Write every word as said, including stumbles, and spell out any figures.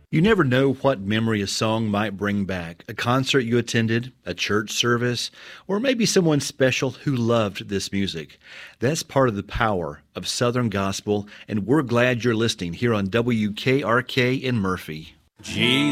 You never know what memory a song might bring back. A concert you attended, a church service, or maybe someone special who loved this music. That's part of the power of Southern Gospel, and we're glad you're listening here on W K R K in Murphy. Jesus.